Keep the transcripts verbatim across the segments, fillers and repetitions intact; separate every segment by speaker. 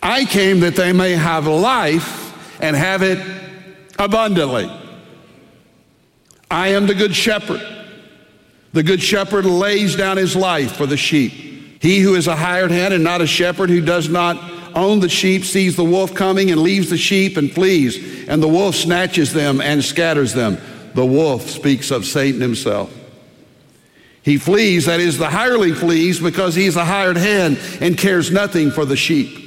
Speaker 1: I came that they may have life and have it abundantly. I am the good shepherd. The good shepherd lays down his life for the sheep. He who is a hired hand and not a shepherd, who does not own the sheep, sees the wolf coming and leaves the sheep and flees, and the wolf snatches them and scatters them. The wolf speaks of Satan himself. He flees, that is, the hireling flees, because he's a hired hand and cares nothing for the sheep.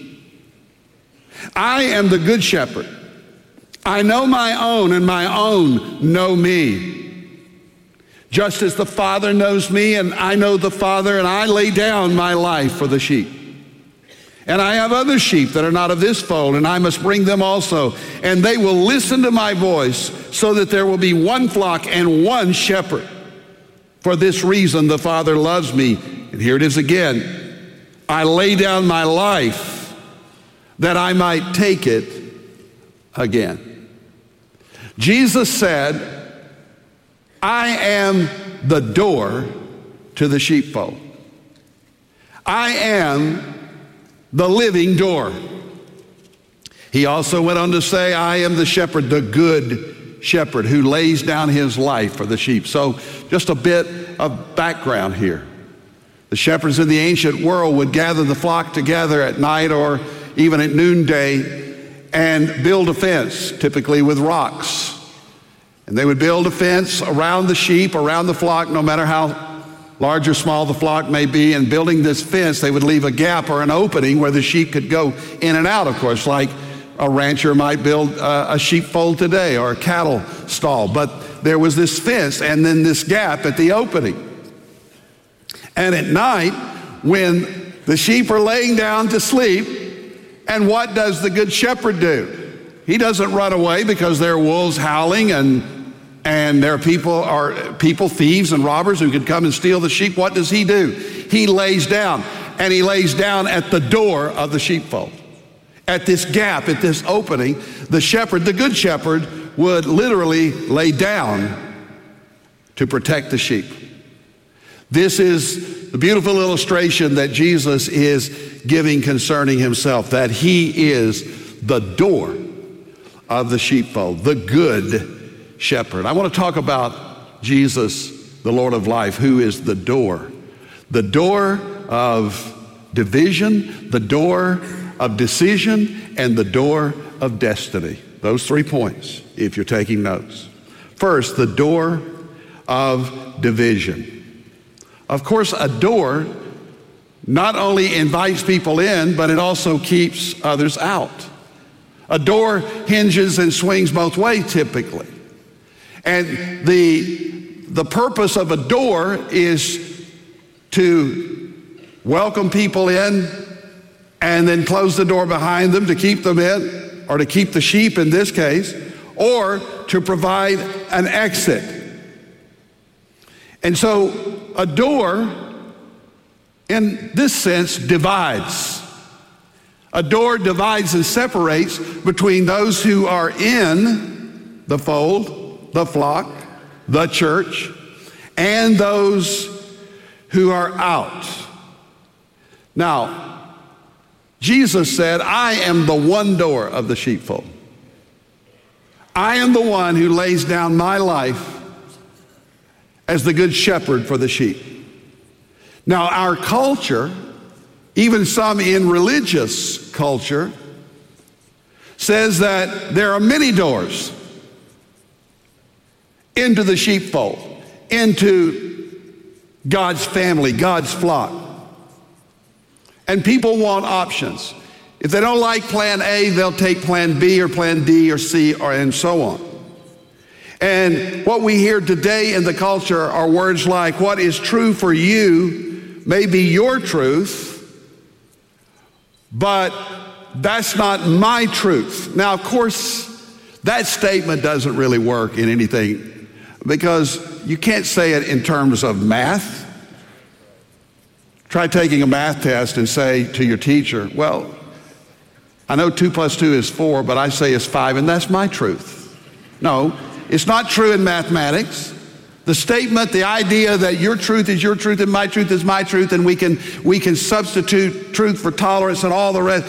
Speaker 1: I am the good shepherd. I know my own, and my own know me. Just as the Father knows me, and I know the Father, and I lay down my life for the sheep. And I have other sheep that are not of this fold, and I must bring them also. And they will listen to my voice, so that there will be one flock and one shepherd. For this reason the Father loves me. And here it is again. I lay down my life that I might take it again. Jesus said, I am the door to the sheepfold. I am the living door. He also went on to say, I am the shepherd, the good shepherd who lays down his life for the sheep. So just a bit of background here. The shepherds in the ancient world would gather the flock together at night or even at noonday and build a fence, typically with rocks. And they would build a fence around the sheep, around the flock, no matter how large or small the flock may be. And building this fence, they would leave a gap or an opening where the sheep could go in and out, of course, like a rancher might build a, a sheepfold today or a cattle stall. But there was this fence and then this gap at the opening. And at night, when the sheep are laying down to sleep, and what does the good shepherd do? He doesn't run away because there are wolves howling and and there are people are people, thieves and robbers who could come and steal the sheep. What does he do? He lays down, and he lays down at the door of the sheepfold. At this gap, at this opening, the shepherd, the good shepherd, would literally lay down to protect the sheep. This is the beautiful illustration that Jesus is giving concerning himself, that he is the door of the sheepfold, the good shepherd. I want to talk about Jesus, the Lord of life, who is the door. The door of division, the door of decision, and the door of destiny. Those three points, if you're taking notes. First, the door of division. Of course, a door not only invites people in, but it also keeps others out. A door hinges and swings both ways typically. And the, the purpose of a door is to welcome people in and then close the door behind them to keep them in, or to keep the sheep in this case, or to provide an exit. And so a door, in this sense, divides. A door divides and separates between those who are in the fold, the flock, the church, and those who are out. Now, Jesus said, I am the one door of the sheepfold. I am the one who lays down my life as the good shepherd for the sheep. Now, our culture, even some in religious culture, says that there are many doors into the sheepfold, into God's family, God's flock. And people want options. If they don't like plan A, they'll take plan B or plan D or C or and so on. And what we hear today in the culture are words like, what is true for you may be your truth, but that's not my truth. Now, of course, that statement doesn't really work in anything, because you can't say it in terms of math. Try taking a math test and say to your teacher, well, I know two plus two is four, but I say it's five, and that's my truth. No, it's not true in mathematics. The statement, the idea that your truth is your truth and my truth is my truth, and we can we can substitute truth for tolerance and all the rest,